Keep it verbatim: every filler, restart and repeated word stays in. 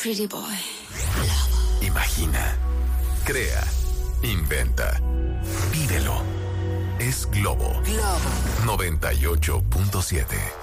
pretty boy. Imagina, crea, inventa, vívelo. Es Globo. Globo noventa y ocho punto siete.